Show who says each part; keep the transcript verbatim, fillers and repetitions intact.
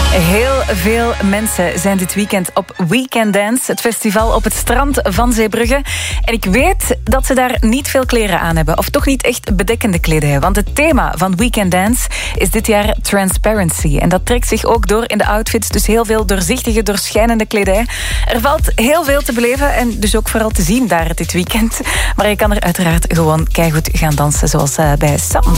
Speaker 1: Heel veel mensen zijn dit weekend op Weekend Dance, het festival op het strand van Zeebrugge. En ik weet dat ze daar niet veel kleren aan hebben, of toch niet echt bedekkende kledij. Want het thema van Weekend Dance is dit jaar transparency. En dat trekt zich ook door in de outfits, dus heel veel doorzichtige, doorschijnende kledij. Er valt heel veel te beleven en dus ook vooral te zien daar dit weekend. Maar je kan er uiteraard gewoon keigoed gaan dansen, zoals bij Sam.